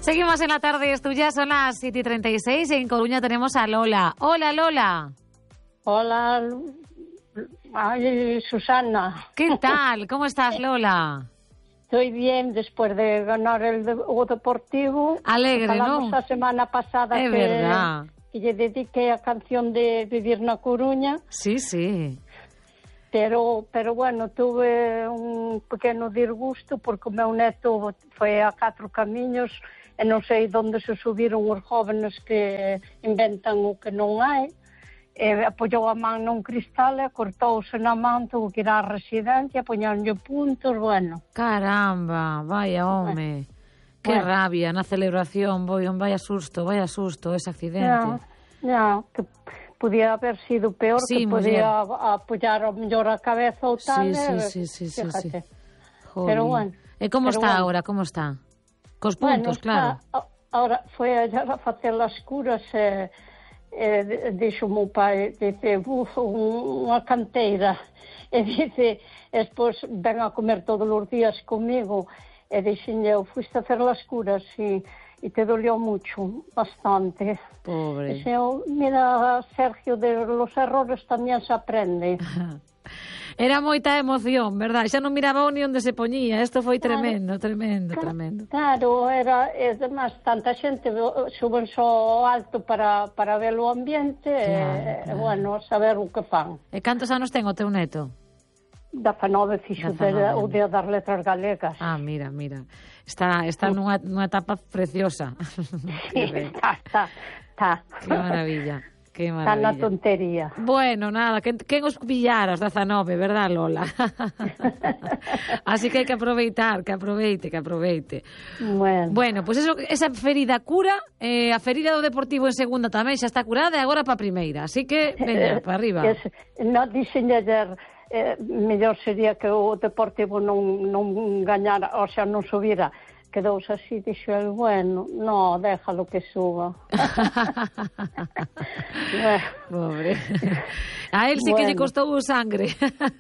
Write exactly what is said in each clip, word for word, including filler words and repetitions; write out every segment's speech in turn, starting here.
Seguimos en la tarde, es tuya, son las siete y treinta y seis y en Coruña tenemos a Lola. Hola, Lola. Hola, ay, Susana. ¿Qué tal? ¿Cómo estás, Lola? Estoy bien después de ganar el de, o Deportivo. Alegre, Falamos ¿no? a semana pasada Es que, verdad. que lle dediqué a canción de Vivir na Coruña. Sí, sí. Pero, pero bueno, tuve un pequeno disgusto porque o meu neto foi a catro camiños e non sei onde se subiron os jóvenes que inventan o que non hai. E apoiou a man nun cristal e cortouse na man, tuvo que ir á residencia, poñanlle puntos, bueno. Caramba, vaya home. Bueno. Que bueno. Rabia na celebración, voy, vaya susto, vaya susto ese accidente. Ya, ya, que podía haber sido peor, sí, que podía apoyar o mellor a cabeza ou tal. Sí, sí, sí, sí, sí, sí. Pero bueno. E como está bueno. agora, como está? Cos puntos, bueno, claro. Está, ahora foi a, a facer as curas e, e dixo o meu pai, dice, uf, unha canteira. E dice, despois ven a comer todos os días comigo. E dixen eu, fuiste a hacer as curas, e, e te dolió mucho, bastante. Pobre. Dice eu, mira, Sergio, de los errores tamén se aprende. Era moita emoción, verdad? Xa non miraba ni onde se poñía. Isto foi tremendo, claro, tremendo, claro, tremendo. Claro, era, e demais, tanta xente suben só alto para, para ver o ambiente, claro, e, claro. bueno, saber o que fan. E cantos anos ten o teu neto? dezanove fixo o día das letras galegas. Ah, mira, mira. Está, está nunha, nunha etapa preciosa. Sí, está, está, está. Que maravilla. Qué maravilla. Está na tontería. Bueno, nada, que, que os pillaras dezanove, verdad, Lola? Así que hai que aproveitar, que aproveite, que aproveite. Bueno, bueno pues eso, esa ferida cura, eh, a ferida do Deportivo en segunda tamén xa está curada e agora pa primeira. Así que, veña, para arriba. Es, no, dixen ayer, eh, mellor sería que o Deportivo non, non gañara, o sea, non subira. Quedouse así, dixo el, bueno, no, déjalo que suba. Bueno. Pobre. A él sí bueno. que lle costou o sangre.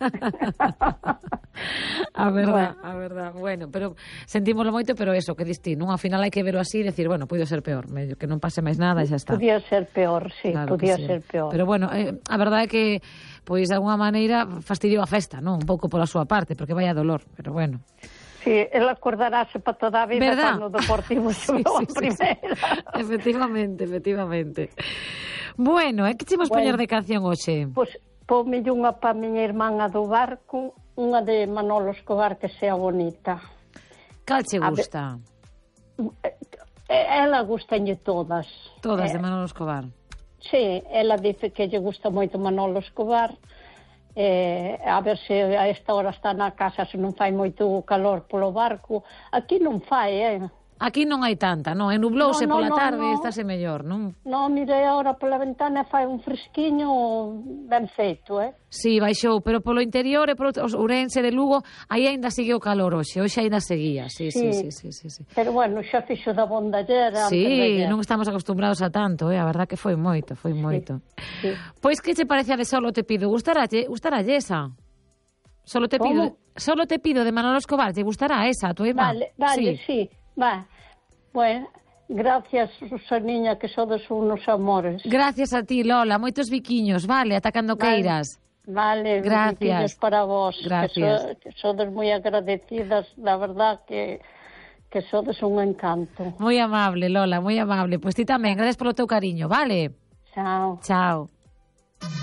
A verdad, bueno. a verdad. Bueno, pero sentímoslo moito, pero eso, que distí, non? Ao final hai que verlo así e decir, bueno, puido ser peor, que non pase máis nada e xa está. Podía ser peor, sí, claro podía sí. ser peor. Pero bueno, eh, a verdade é que, pois, de alguna maneira, fastidiou a festa, non? Un pouco pola súa parte, porque vai a dolor, pero bueno. Sí, él acordarase para toda a vida cando o Deportivo subiu sí, sí, a primeira. Sí, sí. Efectivamente, efectivamente. Bueno, é que chemos bueno, poñer de canción hoxe? Pois, ponme unha pa miña irmán do barco, unha de Manolo Escobar que sea bonita. Cal che gusta? Ela gustañe todas. Todas de Manolo Escobar? Sí, ela dice que lle gusta moito Manolo Escobar. Eh, a ver se a esta hora está na casa, se non fai moito calor polo barco. Aquí non fai, eh? Aquí non hai tanta, non? E nublouse no, no, pola no, tarde, no. estáse mellor, non? Non, mirei agora pola ventana e fai un fresquiño ben feito, eh? Sí, baixou, pero polo interior e polo Ourense de Lugo, aí ainda sigue o calor hoxe, hoxe ainda seguía, sí, sí, sí, sí, sí, sí. Pero bueno, xa fixo da bondallera. Sí, non estamos acostumbrados a tanto, eh? A verdad que foi moito, foi moito. Sí, sí. Pois que che parecía de Solo te pido? Gustaralle, gustaralle esa? Solo te pido, Solo te pido de Manolo Escobar, te gustará esa, a tua irmá? Vale, vale, sí. sí. Va, bueno, gracias, Susaniña, que sodes unos amores. Gracias a ti, Lola, moitos biquiños, vale, ata cando vale. queiras. Vale, gracias. Biquiños para vos. Gracias. Que, so, que sodes moi agradecidas, la verdad que que sodes un encanto. Moi amable, Lola, moi amable. Pois ti tamén, gracias polo teu cariño, vale? Chao. Chao.